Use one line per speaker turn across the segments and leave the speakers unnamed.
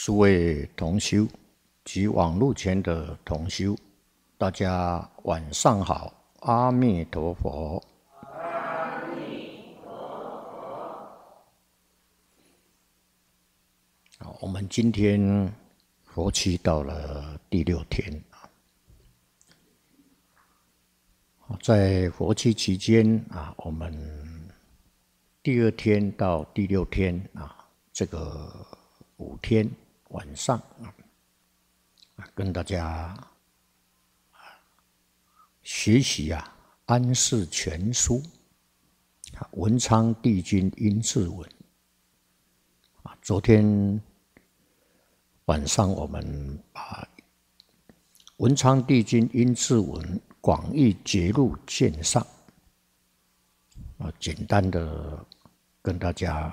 诸位同修及网络前的同修，大家晚上好，阿弥陀佛。
阿弥陀佛。
好，我们今天佛期到了第6天。在佛期期间我们第2天到第6天这个5天晚上跟大家学习安世全书文昌帝君阴骘文。昨天晚上我们把文昌帝君阴骘文广义节录见上简单的跟大家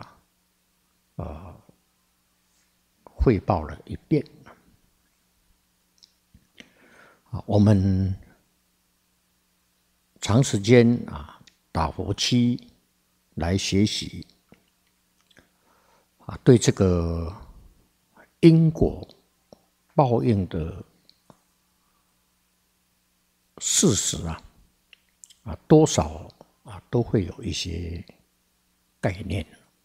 汇报了一遍。我们长时间打佛七来学习对这个因果报应的事实多少都会有一些概念。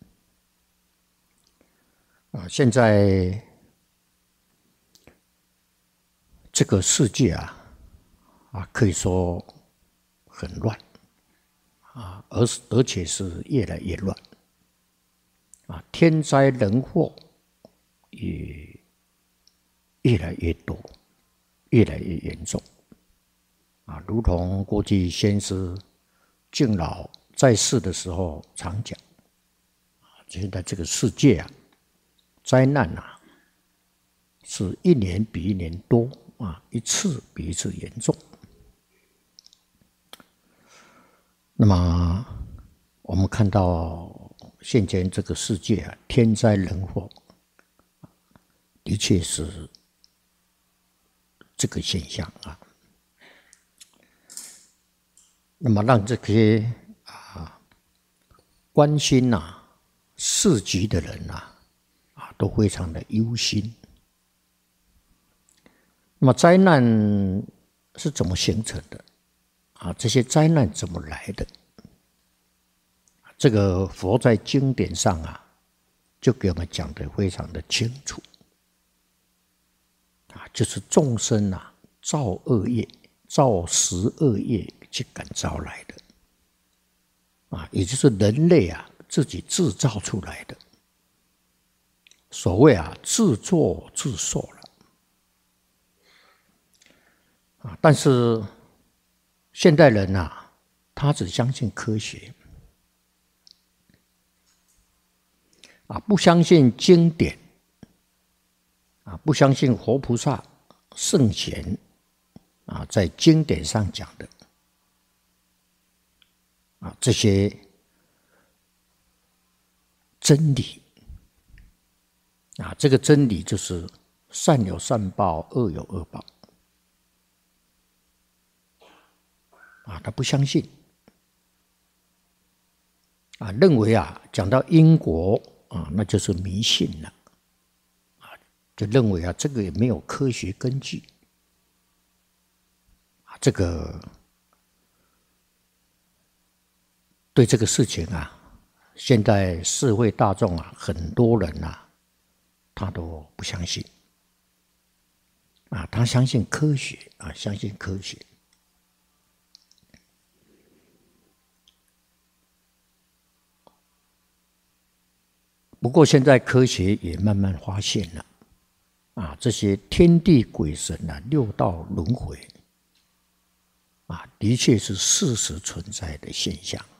现在这个世界可以说很乱而且是越来越乱天灾人祸也越来越多，越来越严重如同过去先师敬老在世的时候常讲现在这个世界灾难是一年比一年多一次比一次严重。那么我们看到现今这个世界天灾人祸的确是这个现象那么让这些关心市局的人都非常的忧心。那么灾难是怎么形成的这些灾难怎么来的？这个佛在经典上就给我们讲得非常的清楚就是众生造恶业，造12业去感召来的也就是人类自己制造出来的。所谓自作自受了但是现代人他只相信科学不相信经典不相信活菩萨圣贤在经典上讲的这些真理这个真理就是善有善报，恶有恶报他不相信认为讲到因果那就是迷信了就认为这个也没有科学根据这个对这个事情现在社会大众很多人他都不相信他相信科学相信科学。不过现在科学也慢慢发现了这些天地鬼神六道轮回的确是事实存在的现象